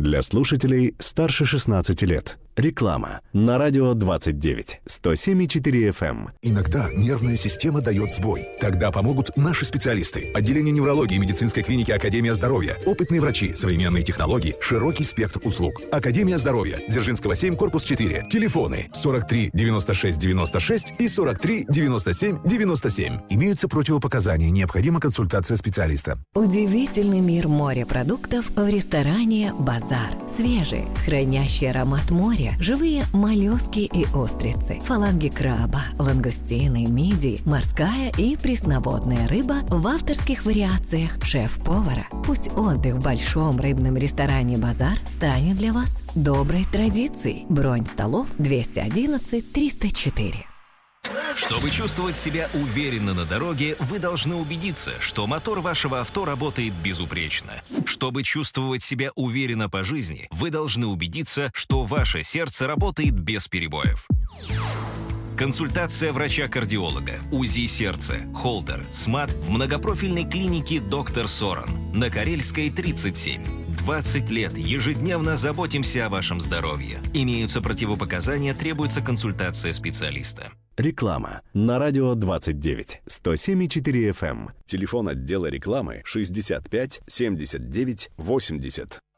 Для слушателей старше 16 лет. Реклама на радио 29, 107,4 FM. Иногда нервная система дает сбой. Тогда помогут наши специалисты. Отделение неврологии медицинской клиники «Академия здоровья». Опытные врачи, современные технологии, широкий спектр услуг. «Академия здоровья». Дзержинского 7, корпус 4. Телефоны 43 96 96 и 43 97 97. Имеются противопоказания. Необходима консультация специалиста. Удивительный мир морепродуктов в ресторане «Базар». Свежие, хранящие аромат моря, живые моллюски и устрицы, фаланги краба, лангустины, мидии, морская и пресноводная рыба в авторских вариациях шеф-повара. Пусть отдых в большом рыбном ресторане «Базар» станет для вас доброй традицией. Бронь столов 211 304. Чтобы чувствовать себя уверенно на дороге, вы должны убедиться, что мотор вашего авто работает безупречно. Чтобы чувствовать себя уверенно по жизни, вы должны убедиться, что ваше сердце работает без перебоев. Консультация врача-кардиолога, УЗИ сердца, холтер, СМАТ в многопрофильной клинике «Доктор Соран» на Карельской, 37. 20 лет ежедневно заботимся о вашем здоровье. Имеются противопоказания, требуется консультация специалиста. Реклама на радио 29, 107,4 FM. Телефон отдела рекламы 65 79 80.